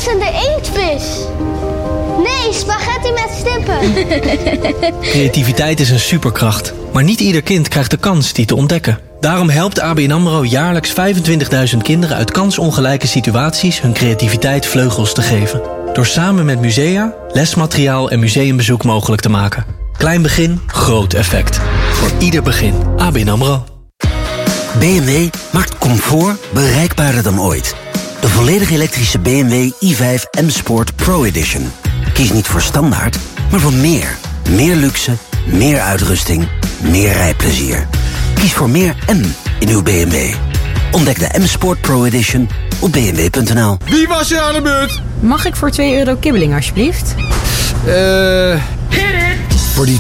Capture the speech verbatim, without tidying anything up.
dansende inktvis. Nee, spaghetti met stippen. Creativiteit is een superkracht. Maar niet ieder kind krijgt de kans die te ontdekken. Daarom helpt A B N AMRO jaarlijks vijfentwintigduizend kinderen uit kansongelijke situaties hun creativiteit vleugels te geven. Door samen met musea, lesmateriaal en museumbezoek mogelijk te maken. Klein begin, groot effect. Voor ieder begin. A B N AMRO. B M W maakt comfort bereikbaarder dan ooit. De volledig elektrische B M W i vijf M Sport Pro Edition. Kies niet voor standaard, maar voor meer. Meer luxe, meer uitrusting, meer rijplezier. Kies voor meer M in uw B M W. Ontdek de M Sport Pro Edition op b m w punt n l. Wie was er aan de beurt? Mag ik voor twee euro kibbeling alsjeblieft? Eh...